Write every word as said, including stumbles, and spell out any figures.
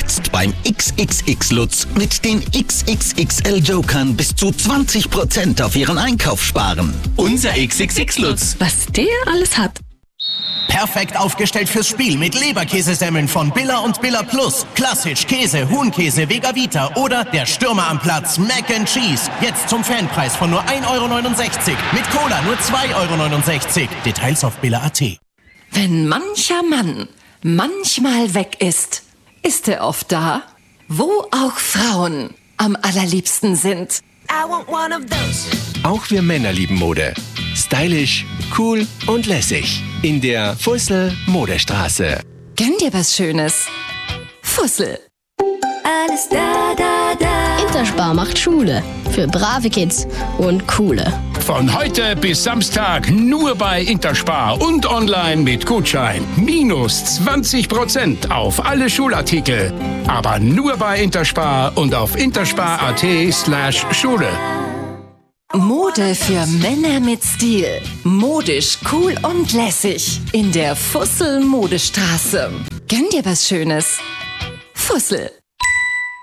Jetzt beim X X X Lutz mit den X X X L Jokern bis zu zwanzig Prozent auf Ihren Einkauf sparen. Unser X X X Lutz. Was der alles hat. Perfekt aufgestellt fürs Spiel mit Leberkäsesemmeln von Billa und Billa Plus. Klassisch, Käse, Huhnkäse, Vega Vita oder der Stürmer am Platz, Mac and Cheese. Jetzt zum Fanpreis von nur ein Euro neunundsechzig. Mit Cola nur zwei Euro neunundsechzig. Details auf billa punkt at. Wenn mancher Mann manchmal weg ist, ist er oft da, wo auch Frauen am allerliebsten sind. I want one of those. Auch wir Männer lieben Mode. Stylisch, cool und lässig. In der Fussel Modestraße. Gönn dir was Schönes. Fussel. Alles da, da, da. Interspar macht Schule. Für brave Kids und coole. Von heute bis Samstag nur bei Interspar und online mit Gutschein. Minus zwanzig Prozent auf alle Schulartikel. Aber nur bei Interspar und auf interspar.at slash Schule. Mode für Männer mit Stil. Modisch, cool und lässig. In der Fussel Modestraße. Gönn dir was Schönes. Fussel.